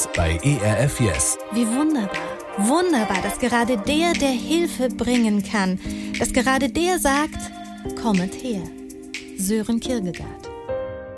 Jetzt bei ERF Yes. Wie wunderbar. Wunderbar, dass gerade der Hilfe bringen kann. Dass gerade der sagt, kommet her. Sören Kierkegaard.